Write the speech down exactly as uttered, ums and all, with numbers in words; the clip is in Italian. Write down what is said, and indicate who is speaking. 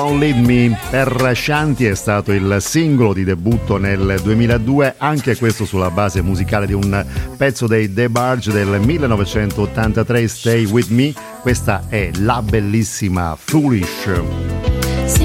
Speaker 1: Don't Leave Me per Shanti è stato il singolo di debutto nel duemiladue, anche questo sulla base musicale di un pezzo dei The Barge del millenovecentottantatré, Stay With Me. Questa è la bellissima Foolish.